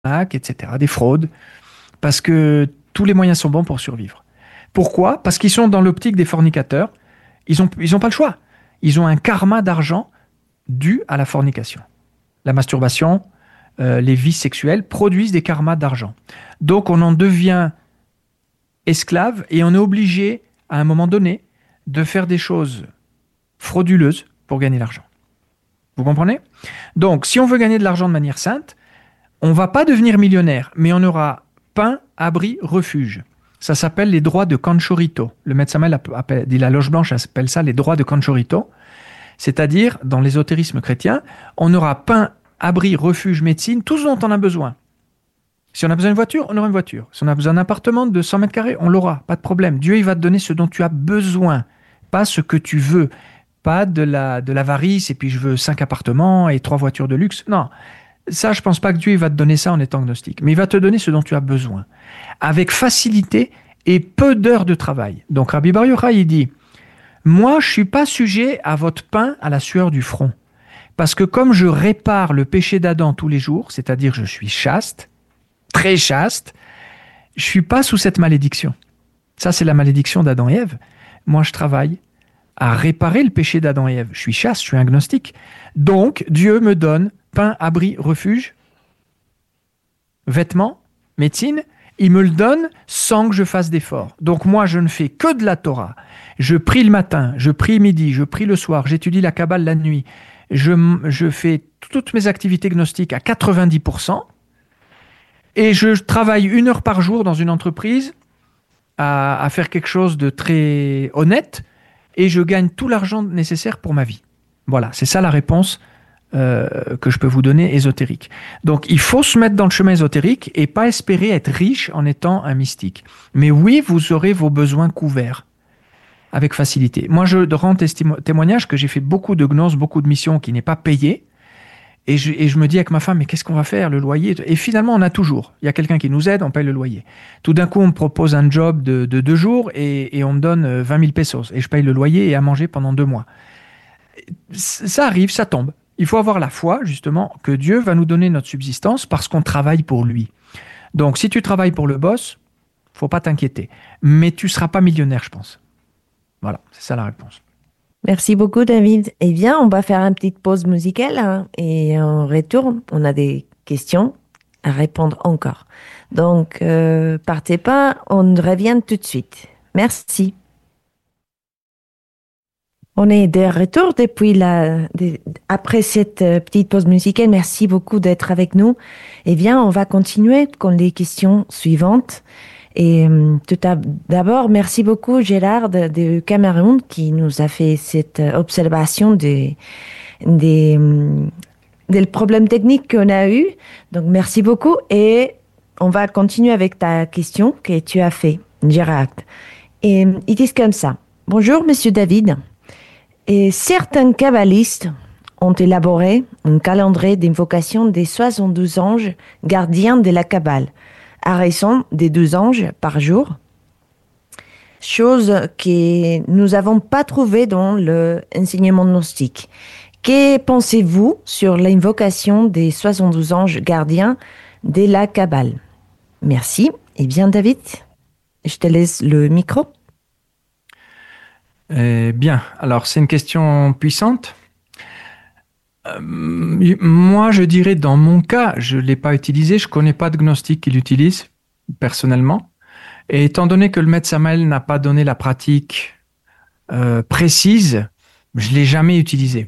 arnaques, etc., des fraudes, parce que tous les moyens sont bons pour survivre. Pourquoi? Parce qu'ils sont dans l'optique des fornicateurs. Ils ont pas le choix. Ils ont un karma d'argent dû à la fornication. La masturbation, les vices sexuels produisent des karmas d'argent. Donc on en devient esclave et on est obligé, à un moment donné, de faire des choses frauduleuses pour gagner l'argent. Vous comprenez? Donc, si on veut gagner de l'argent de manière sainte, on ne va pas devenir millionnaire, mais on aura pain, abri, refuge. Ça s'appelle les droits de Conchorito. Le Maître Samael dit la loge blanche appelle ça les droits de Conchorito. C'est-à-dire, dans l'ésotérisme chrétien, on aura pain, abri, refuge, médecine, tout ce dont on a besoin. Si on a besoin d'une voiture, on aura une voiture. Si on a besoin d'un appartement de 100 mètres carrés, on l'aura, pas de problème. Dieu, il va te donner ce dont tu as besoin, pas ce que tu veux. Pas de l'avarice, et puis je veux 5 appartements et 3 voitures de luxe. Non, ça, je pense pas que Dieu il va te donner ça en étant gnostique. Mais il va te donner ce dont tu as besoin, avec facilité et peu d'heures de travail. Donc Rabbi Bar Yochai, il dit, moi, je suis pas sujet à votre pain à la sueur du front. Parce que comme je répare le péché d'Adam tous les jours, c'est-à-dire je suis chaste, très chaste, je suis pas sous cette malédiction. Ça, c'est la malédiction d'Adam et Ève. Moi, je travaille à réparer le péché d'Adam et Ève. Je suis chaste, je suis agnostique. Donc, Dieu me donne pain, abri, refuge, vêtements, médecine. Il me le donne sans que je fasse d'efforts. Donc, moi, je ne fais que de la Torah. Je prie le matin, je prie midi, je prie le soir, j'étudie la Kabbale la nuit. Je fais toutes mes activités gnostiques à 90%. Et je travaille 1 heure par jour dans une entreprise à faire quelque chose de très honnête. Et je gagne tout l'argent nécessaire pour ma vie. Voilà, c'est ça la réponse que je peux vous donner ésotérique. Donc, il faut se mettre dans le chemin ésotérique et pas espérer être riche en étant un mystique. Mais oui, vous aurez vos besoins couverts avec facilité. Moi, je rends témoignage que j'ai fait beaucoup de gnoses, beaucoup de missions qui n'est pas payées. Et je me dis avec ma femme, mais qu'est-ce qu'on va faire, le loyer? Et finalement, on a toujours. Il y a quelqu'un qui nous aide, on paye le loyer. Tout d'un coup, on me propose un job de 2 jours et on me donne 20 000 pesos. Et je paye le loyer et à manger pendant 2 mois. Ça arrive, ça tombe. Il faut avoir la foi, justement, que Dieu va nous donner notre subsistance parce qu'on travaille pour lui. Donc, si tu travailles pour le boss, faut pas t'inquiéter. Mais tu seras pas millionnaire, je pense. Voilà, c'est ça la réponse. Merci beaucoup, David. Eh bien, on va faire une petite pause musicale hein, et on retourne. On a des questions à répondre encore. Donc, partez pas, on revient tout de suite. Merci. On est de retour après cette petite pause musicale. Merci beaucoup d'être avec nous. Eh bien, on va continuer avec les questions suivantes. Et d'abord, merci beaucoup Gérard de Cameroun qui nous a fait cette observation des problèmes techniques qu'on a eu. Donc, merci beaucoup. Et on va continuer avec ta question que tu as fait, Gérard. Et ils disent comme ça. Bonjour, Monsieur David. Et certains kabbalistes ont élaboré un calendrier d'invocation des 72 anges gardiens de la Kabbale, à raison des 12 anges par jour, chose que nous n'avons pas trouvée dans l'enseignement gnostique. Que pensez-vous sur l'invocation des 72 anges gardiens de la Kabbale? Merci. Eh bien, David, je te laisse le micro. Bien, alors c'est une question puissante. Moi, je dirais dans mon cas, je ne l'ai pas utilisé, je ne connais pas de gnostique qui l'utilise personnellement. Et étant donné que le Maître Samael n'a pas donné la pratique précise, je ne l'ai jamais utilisé.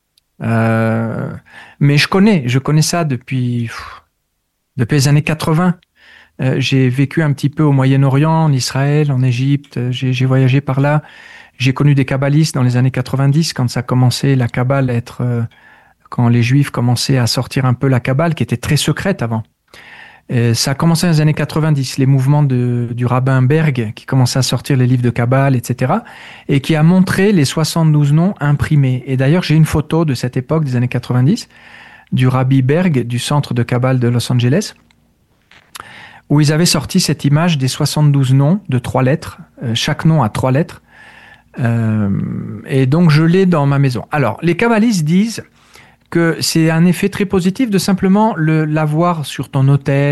Mais je connais ça depuis les années 80. J'ai vécu un petit peu au Moyen-Orient, en Israël, en Égypte, j'ai voyagé par là. J'ai connu des kabbalistes dans les années 90, quand ça commençait, la Kabbale, à être... quand les Juifs commençaient à sortir un peu la Kabbale, qui était très secrète avant. Et ça a commencé dans les années 90, les mouvements du rabbin Berg, qui commençait à sortir les livres de Kabbale, etc., et qui a montré les 72 noms imprimés. Et d'ailleurs, j'ai une photo de cette époque, des années 90, du rabbi Berg, du centre de Kabbale de Los Angeles, où ils avaient sorti cette image des 72 noms de 3 lettres, chaque nom a 3 lettres, et donc je l'ai dans ma maison. Alors, les kabbalistes disent que c'est un effet très positif de simplement l'avoir sur ton hôtel